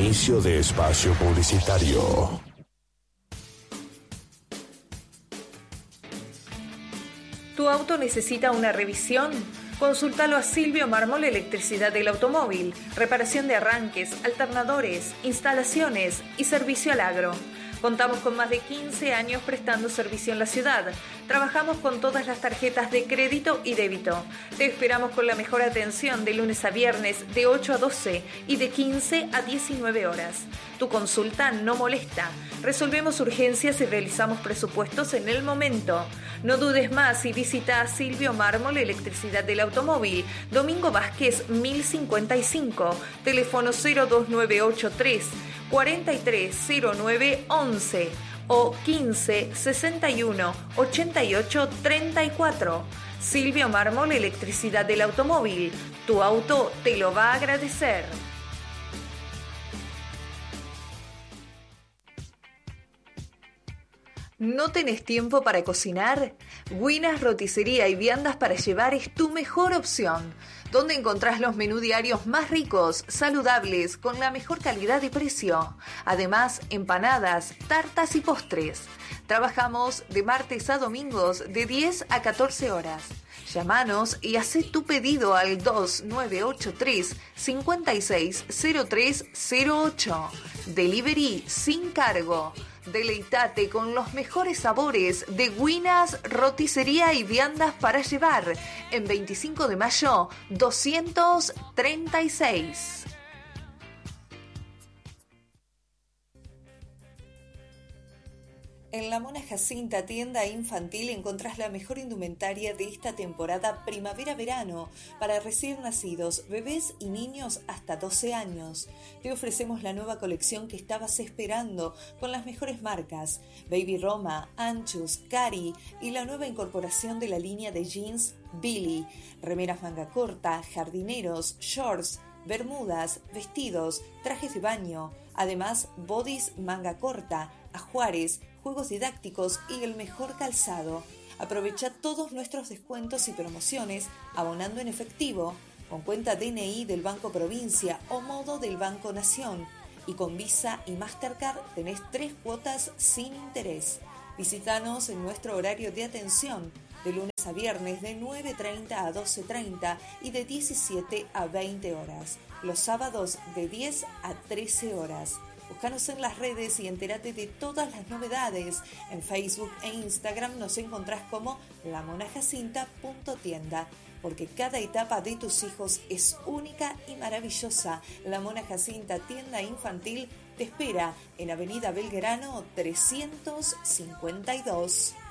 Inicio de espacio publicitario. ¿Tu auto necesita una revisión? Consúltalo a Silvio Mármol Electricidad del Automóvil, reparación de arranques, alternadores, instalaciones y servicio al agro. Contamos con más de 15 años prestando servicio en la ciudad. Trabajamos con todas las tarjetas de crédito y débito. Te esperamos con la mejor atención de lunes a viernes de 8 a 12 y de 15 a 19 horas. Tu consulta no molesta. Resolvemos urgencias y realizamos presupuestos en el momento. No dudes más y visita a Silvio Mármol Electricidad del Automóvil, Domingo Vázquez 1055, teléfono 02983 430911 o 15 61 88 34. Silvio Mármol Electricidad del Automóvil. Tu auto te lo va a agradecer. ¿No tenés tiempo para cocinar? Guinas Roticería y Viandas para Llevar es tu mejor opción, donde encontrás los menús diarios más ricos, saludables, con la mejor calidad y precio. Además, empanadas, tartas y postres. Trabajamos de martes a domingos de 10 a 14 horas. Llámanos y haz tu pedido al 2983 560308. Delivery sin cargo. Deleítate con los mejores sabores de Guinas Roticería y Viandas para Llevar en 25 de mayo 236. En La Mona Jacinta, tienda infantil, encontrás la mejor indumentaria de esta temporada primavera-verano para recién nacidos, bebés y niños hasta 12 años. Te ofrecemos la nueva colección que estabas esperando con las mejores marcas: Baby Roma, Anchus, Cari y la nueva incorporación de la línea de jeans Billy, remeras manga corta, jardineros, shorts, bermudas, vestidos, trajes de baño, además bodys manga corta, ajuares, juegos didácticos y el mejor calzado. Aprovecha todos nuestros descuentos y promociones abonando en efectivo, con cuenta DNI del Banco Provincia o modo del Banco Nación. Y con Visa y Mastercard tenés 3 cuotas sin interés. Visítanos en nuestro horario de atención, de lunes a viernes de 9:30 a 12:30 y de 17 a 20 horas. Los sábados de 10 a 13 horas. Búscanos en las redes y entérate de todas las novedades. En Facebook e Instagram nos encontrás como lamonajacinta.tienda, porque cada etapa de tus hijos es única y maravillosa. La Mona Jacinta, tienda infantil, te espera en Avenida Belgrano 352.